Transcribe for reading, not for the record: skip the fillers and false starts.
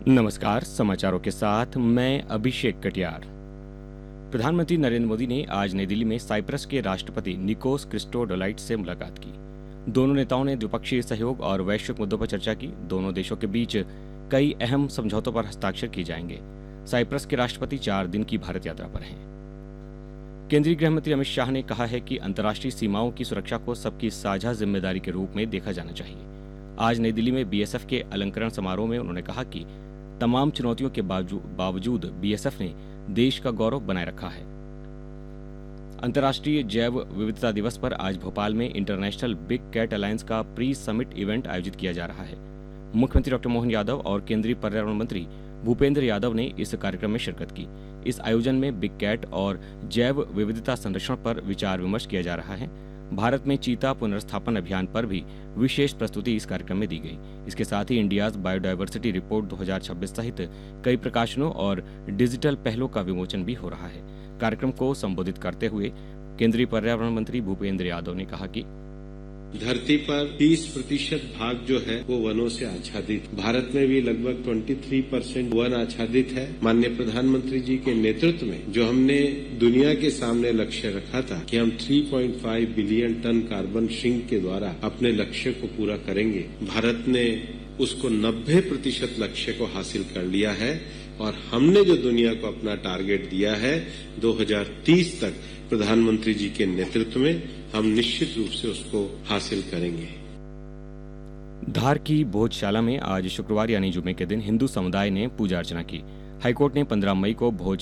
नमस्कार, समाचारों के साथ मैं अभिषेक कटियार। प्रधानमंत्री नरेंद्र मोदी ने आज नई दिल्ली में साइप्रस के राष्ट्रपति निकोस क्रिस्टोडोलाइड्स से मुलाकात की। दोनों नेताओं ने द्विपक्षीय सहयोग और वैश्विक मुद्दों पर चर्चा की। दोनों देशों के बीच कई अहम समझौतों पर हस्ताक्षर किए जाएंगे। साइप्रस के राष्ट्रपति 4 दिन की भारत यात्रा पर हैं। केंद्रीय गृह मंत्री अमित शाह ने कहा है कि अंतर्राष्ट्रीय सीमाओं की सुरक्षा को सबकी साझा जिम्मेदारी के रूप में देखा जाना चाहिए। आज नई दिल्ली में बीएसएफ के अलंकरण समारोह में उन्होंने कहा कि तमाम चुनौतियों के बावजूद बीएसएफ ने देश का गौरव बनाए रखा है। अंतर्राष्ट्रीय जैव विविधता दिवस पर आज भोपाल में इंटरनेशनल बिग कैट अलायंस का प्री समिट इवेंट आयोजित किया जा रहा है। मुख्यमंत्री डॉक्टर मोहन यादव और केंद्रीय पर्यावरण मंत्री भूपेंद्र यादव ने इस कार्यक्रम में शिरकत की। इस आयोजन में बिग कैट और जैव विविधता संरक्षण पर विचार विमर्श किया जा रहा है। भारत में चीता पुनर्स्थापन अभियान पर भी विशेष प्रस्तुति इस कार्यक्रम में दी गई। इसके साथ ही इंडियाज बायोडायवर्सिटी रिपोर्ट 2026 सहित कई प्रकाशनों और डिजिटल पहलों का विमोचन भी हो रहा है। कार्यक्रम को संबोधित करते हुए केंद्रीय पर्यावरण मंत्री भूपेंद्र यादव ने कहा कि धरती पर 30% भाग जो है वो वनों से आच्छादित। भारत में भी लगभग 23% वन आच्छादित है। माननीय प्रधानमंत्री जी के नेतृत्व में जो हमने दुनिया के सामने लक्ष्य रखा था कि हम 3.5 बिलियन टन कार्बन सिंक के द्वारा अपने लक्ष्य को पूरा करेंगे, भारत ने उसको 90% लक्ष्य को हासिल कर लिया है। और हमने जो दुनिया को अपना टारगेट दिया है 2030 तक, प्रधानमंत्री जी के नेतृत्व में हम निश्चित रूप से उसको हासिल करेंगे। धार की भोजशाला में आज शुक्रवार यानी जुमे के दिन हिंदू समुदाय ने पूजा अर्चना की। हाईकोर्ट ने 15 मई को भोज